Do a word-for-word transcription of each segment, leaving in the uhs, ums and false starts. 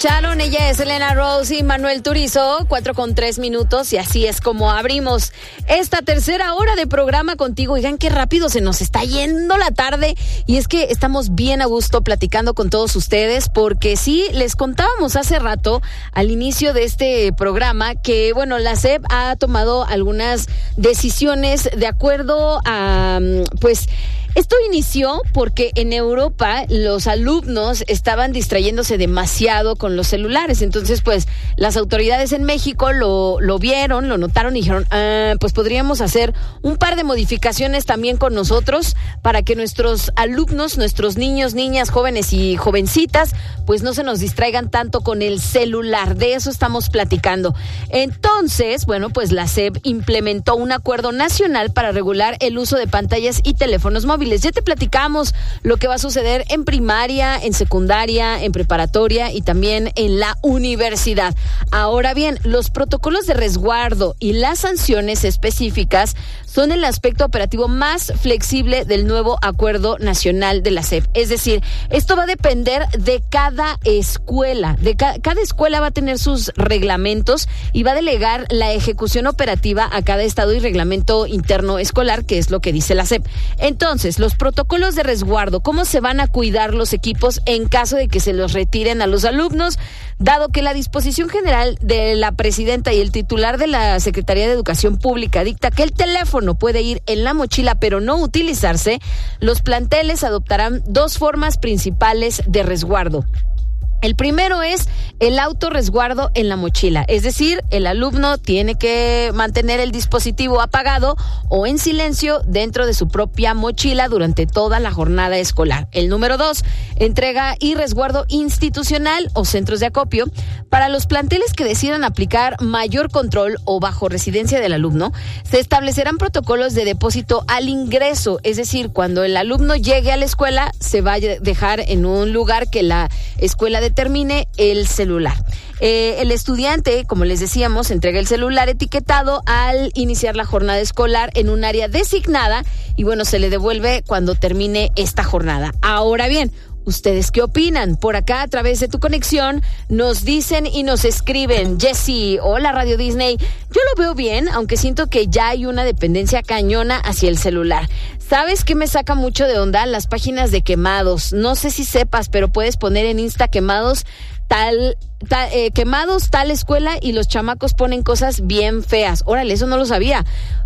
Escucharon, ella es Elena Rose y Manuel Turizo, cuatro con tres minutos, y así es como abrimos esta tercera hora de programa contigo. Oigan, qué rápido se nos está yendo la tarde, y es que estamos bien a gusto platicando con todos ustedes, porque sí, les contábamos hace rato, al inicio de este programa, que bueno, la S E P ha tomado algunas decisiones de acuerdo a, pues, esto inició porque en Europa los alumnos estaban distrayéndose demasiado con los celulares. Entonces, pues, las autoridades en México lo, lo vieron, lo notaron y dijeron, ah, pues podríamos hacer un par de modificaciones también con nosotros para que nuestros alumnos, nuestros niños, niñas, jóvenes y jovencitas, pues no se nos distraigan tanto con el celular. De eso estamos platicando. Entonces, bueno, pues la S E P implementó un acuerdo nacional para regular el uso de pantallas y teléfonos móviles. Ya te platicamos lo que va a suceder en primaria, en secundaria, en preparatoria y también en la universidad. Ahora bien, los protocolos de resguardo y las sanciones específicas son el aspecto operativo más flexible del nuevo acuerdo nacional de la S E P. Es decir, esto va a depender de cada escuela. De ca- cada escuela va a tener sus reglamentos y va a delegar la ejecución operativa a cada estado y reglamento interno escolar, que es lo que dice la S E P. Entonces, los protocolos de resguardo, ¿cómo se van a cuidar los equipos en caso de que se los retiren a los alumnos? Dado que la disposición general de la presidenta y el titular de la Secretaría de Educación Pública dicta que el teléfono puede ir en la mochila pero no utilizarse, los planteles adoptarán dos formas principales de resguardo. El primero es el autorresguardo en la mochila, es decir, el alumno tiene que mantener el dispositivo apagado o en silencio dentro de su propia mochila durante toda la jornada escolar. El número dos, entrega y resguardo institucional o centros de acopio. Para los planteles que decidan aplicar mayor control o bajo residencia del alumno, se establecerán protocolos de depósito al ingreso, es decir, cuando el alumno llegue a la escuela, se va a dejar en un lugar que la escuela de termine el celular. Eh, el estudiante, como les decíamos, entrega el celular etiquetado al iniciar la jornada escolar en un área designada y bueno, se le devuelve cuando termine esta jornada. Ahora bien, ¿ustedes qué opinan? Por acá, a través de tu conexión, nos dicen y nos escriben. Jessy, hola Radio Disney. Yo lo veo bien, aunque siento que ya hay una dependencia cañona hacia el celular. ¿Sabes qué me saca mucho de onda? Las páginas de quemados. No sé si sepas, pero puedes poner en Insta quemados tal, tal eh, quemados tal escuela y los chamacos ponen cosas bien feas. Órale, eso no lo sabía.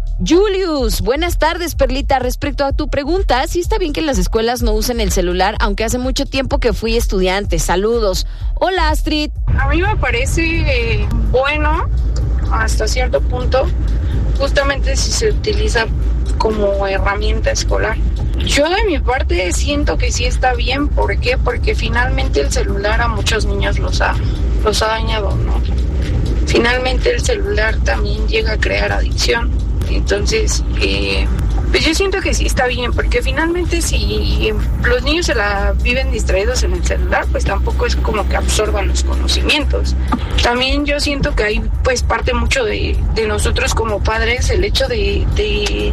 Julius, buenas tardes, Perlita. Respecto a tu pregunta, sí está bien que las escuelas no usen el celular, aunque hace mucho tiempo que fui estudiante. Saludos. Hola, Astrid. A mí me parece eh, bueno hasta cierto punto, justamente si se utiliza como herramienta escolar. Yo de mi parte siento que sí está bien. ¿Por qué? Porque finalmente el celular a muchos niños los ha, los ha dañado, ¿no? Finalmente el celular también llega a crear adicción. Entonces, eh, pues yo siento que sí está bien, porque finalmente si los niños se la viven distraídos en el celular, pues tampoco es como que absorban los conocimientos. También yo siento que hay pues parte mucho de, de nosotros como padres, el hecho de, de,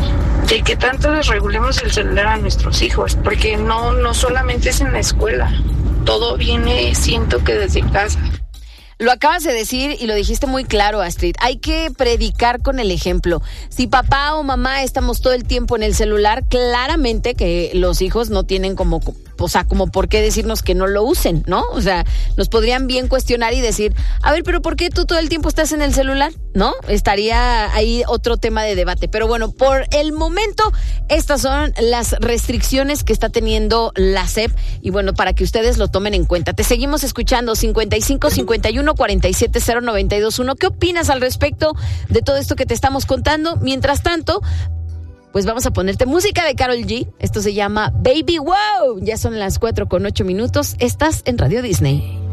de que tanto les regulemos el celular a nuestros hijos, porque no, no solamente es en la escuela, todo viene, siento que desde casa. Lo acabas de decir y lo dijiste muy claro, Astrid. Hay que predicar con el ejemplo. Si papá o mamá estamos todo el tiempo en el celular, claramente que los hijos no tienen como, o sea, como por qué decirnos que no lo usen, ¿no? O sea, nos podrían bien cuestionar y decir, a ver, pero ¿por qué tú todo el tiempo estás en el celular? ¿No? Estaría ahí otro tema de debate. Pero bueno, por el momento, estas son las restricciones que está teniendo la S E P y bueno, para que ustedes lo tomen en cuenta. Te seguimos escuchando, cincuenta y cinco, cincuenta y uno, cuarenta y siete, cero, noventa y dos, uno. ¿Qué opinas al respecto de todo esto que te estamos contando? Mientras tanto, pues vamos a ponerte música de Karol G. Esto se llama Baby Wow. Ya son las cuatro con ocho minutos. Estás en Radio Disney.